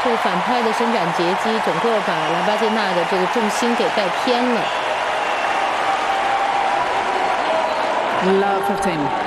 这反派的伸展截击，整个把兰巴杰纳的这个重心给带偏了。 Love of him.